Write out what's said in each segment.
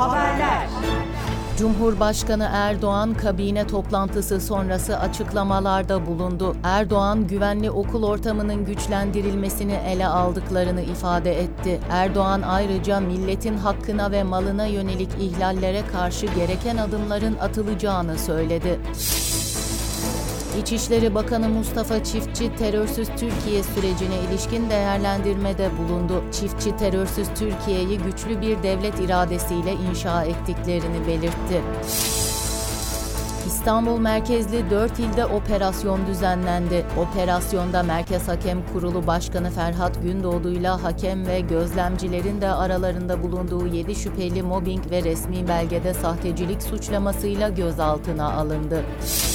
Haberler. Cumhurbaşkanı Erdoğan kabine toplantısı sonrası açıklamalarda bulundu. Erdoğan, güvenli okul ortamının güçlendirilmesini ele aldıklarını ifade etti. Erdoğan ayrıca milletin hakkına ve malına yönelik ihlallere karşı gereken adımların atılacağını söyledi. İçişleri Bakanı Mustafa Çiftçi, terörsüz Türkiye sürecine ilişkin değerlendirmede bulundu. Çiftçi, terörsüz Türkiye'yi güçlü bir devlet iradesiyle inşa ettiklerini belirtti. İstanbul merkezli 4 ilde operasyon düzenlendi. Operasyonda Merkez Hakem Kurulu Başkanı Ferhat Gündoğdu'yla hakem ve gözlemcilerin de aralarında bulunduğu 7 şüpheli mobbing ve resmi belgede sahtecilik suçlamasıyla gözaltına alındı.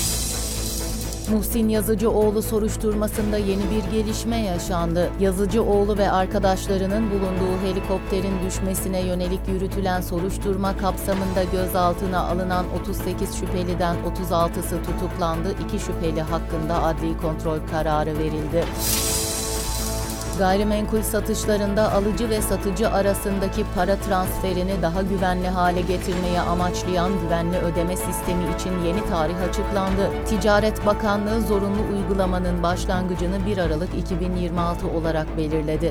Muhsin Yazıcıoğlu soruşturmasında yeni bir gelişme yaşandı. Yazıcıoğlu ve arkadaşlarının bulunduğu helikopterin düşmesine yönelik yürütülen soruşturma kapsamında gözaltına alınan 38 şüpheliden 36'sı tutuklandı. 2 şüpheli hakkında adli kontrol kararı verildi. Gayrimenkul satışlarında alıcı ve satıcı arasındaki para transferini daha güvenli hale getirmeyi amaçlayan güvenli ödeme sistemi için yeni tarih açıklandı. Ticaret Bakanlığı zorunlu uygulamanın başlangıcını 1 Aralık 2026 olarak belirledi.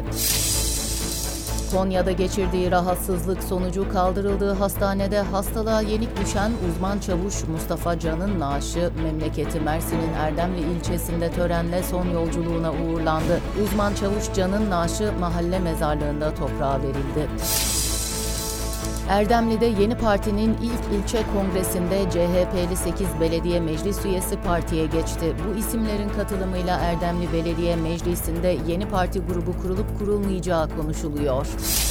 Konya'da geçirdiği rahatsızlık sonucu kaldırıldığı hastanede hastalığa yenik düşen uzman çavuş Mustafa Can'ın naaşı memleketi Mersin'in Erdemli ilçesinde törenle son yolculuğuna uğurlandı. Uzman çavuş Can'ın naaşı mahalle mezarlığında toprağa verildi. Erdemli'de yeni partinin ilk ilçe kongresinde CHP'li 8 belediye meclis üyesi partiye geçti. Bu isimlerin katılımıyla Erdemli Belediye Meclisi'nde yeni parti grubu kurulup kurulmayacağı konuşuluyor.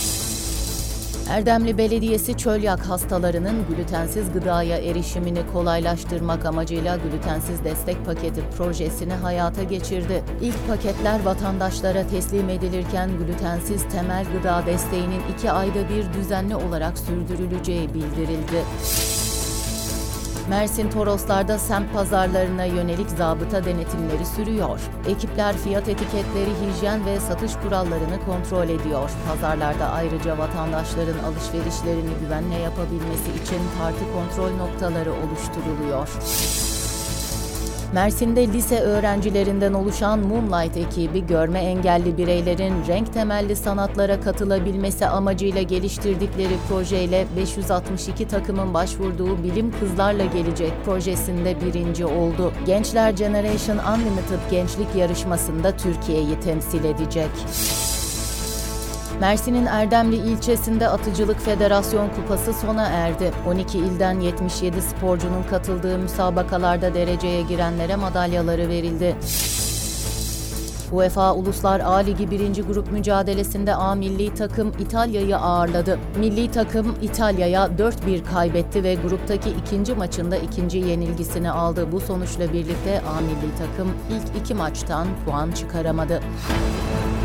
Erdemli Belediyesi çölyak hastalarının glutensiz gıdaya erişimini kolaylaştırmak amacıyla glutensiz destek paketi projesini hayata geçirdi. İlk paketler vatandaşlara teslim edilirken glutensiz temel gıda desteğinin 2 ayda bir düzenli olarak sürdürüleceği bildirildi. Mersin Toroslar'da semt pazarlarına yönelik zabıta denetimleri sürüyor. Ekipler fiyat etiketleri, hijyen ve satış kurallarını kontrol ediyor. Pazarlarda ayrıca vatandaşların alışverişlerini güvenle yapabilmesi için parti kontrol noktaları oluşturuluyor. Mersin'de lise öğrencilerinden oluşan Moonlight ekibi, görme engelli bireylerin renk temelli sanatlara katılabilmesi amacıyla geliştirdikleri projeyle 562 takımın başvurduğu Bilim Kızlarla Gelecek projesinde birinci oldu. Gençler Generation Unlimited gençlik yarışmasında Türkiye'yi temsil edecek. Mersin'in Erdemli ilçesinde Atıcılık Federasyon Kupası sona erdi. 12 ilden 77 sporcunun katıldığı müsabakalarda dereceye girenlere madalyaları verildi. UEFA Uluslar A Ligi 1. grup mücadelesinde A milli takım İtalya'yı ağırladı. Milli takım İtalya'ya 4-1 kaybetti ve gruptaki ikinci maçında ikinci yenilgisini aldı. Bu sonuçla birlikte A milli takım ilk 2 maçtan puan çıkaramadı.